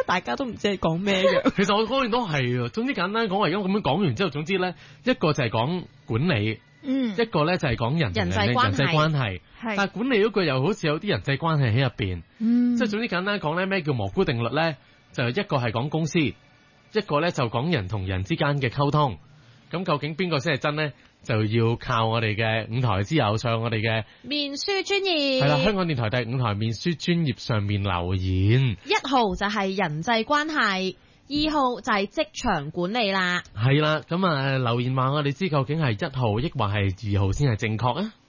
大家都唔知係講咩嘅。 其實我講完都係，總之簡單講，而家咁樣講完之後，總之咧，一個就係講管理，一個咧就係講人際關係，但係管理嗰句又好似有啲人際關係喺入邊，即係總之簡單講咧，咩叫蘑菇定律咧？就一個係講公司，一個咧就講人同人之間嘅溝通。咁究竟邊個先係真咧？就要靠我哋嘅五台之友上我哋嘅面書專頁， 係啦，香港電台第5台面書專頁上面留言。 1號就係人際關係，2號就係職場管理啦。 係啦，咁留言話我哋知究竟係1號抑或係2號先係正確啊？